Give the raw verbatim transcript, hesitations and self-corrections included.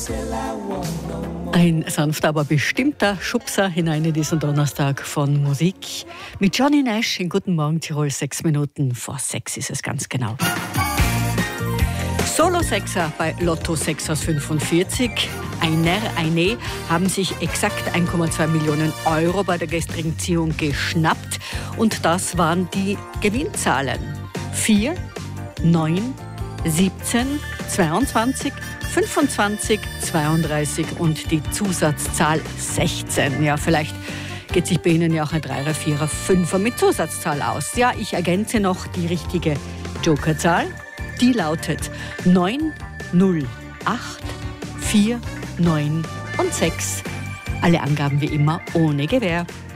Ein sanfter, aber bestimmter Schubser hinein in diesen Donnerstag von Musik. Mit Johnny Nash in Guten Morgen Tirol, sechs Minuten vor sechs ist es ganz genau. Solo-Sechser bei Lotto sechs aus fünfundvierzig. Einer, eine haben sich exakt eins Komma zwei Millionen Euro bei der gestrigen Ziehung geschnappt. Und das waren die Gewinnzahlen. vier, neun, siebzehn, zweiundzwanzig, fünfundzwanzig, zweiunddreißig und die Zusatzzahl sechzehn. Ja, vielleicht geht sich bei Ihnen ja auch ein Dreier, Vierer, Fünfer mit Zusatzzahl aus. Ja, ich ergänze noch die richtige Jokerzahl. Die lautet neun, null, acht, vier, neun und sechs. Alle Angaben wie immer ohne Gewähr.